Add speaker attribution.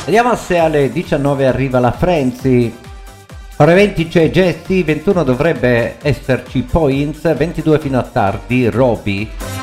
Speaker 1: Vediamo se alle 19 arriva la Frenzy. Ore 20 c'è Jesse, 21 dovrebbe esserci Points, 22 fino a tardi Roby.